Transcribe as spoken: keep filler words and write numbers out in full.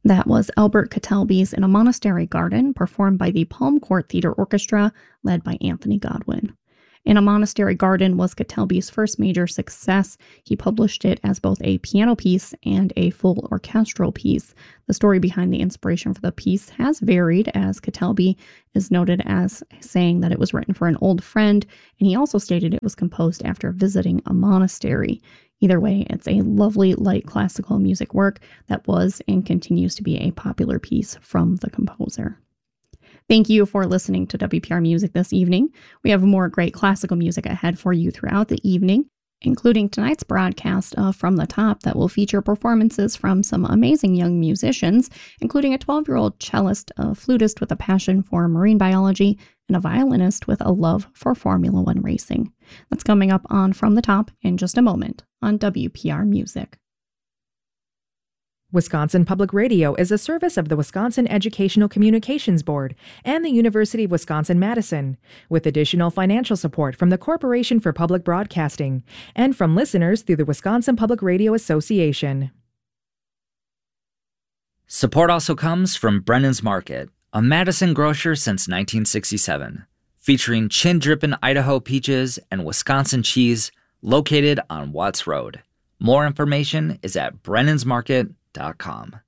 That was Albert Catelby's In a Monastery Garden, performed by the Palm Court Theater Orchestra, led by Anthony Godwin. In a Monastery Garden was Catelby's first major success. He published it as both a piano piece and a full orchestral piece. The story behind the inspiration for the piece has varied, as Catelby is noted as saying that it was written for an old friend, and he also stated it was composed after visiting a monastery. Either way, it's a lovely, light classical music work that was and continues to be a popular piece from the composer. Thank you for listening to W P R Music this evening. We have more great classical music ahead for you throughout the evening, including tonight's broadcast of From the Top that will feature performances from some amazing young musicians, including a twelve-year-old cellist, a flutist with a passion for marine biology, and a violinist with a love for Formula One racing. That's coming up on From the Top in just a moment on W P R Music. Wisconsin Public Radio is a service of the Wisconsin Educational Communications Board and the University of Wisconsin-Madison, with additional financial support from the Corporation for Public Broadcasting and from listeners through the Wisconsin Public Radio Association. Support also comes from Brennan's Market, a Madison grocer since nineteen sixty-seven, featuring chin-drippin' Idaho peaches and Wisconsin cheese, located on Watts Road. More information is at brennans market dot com.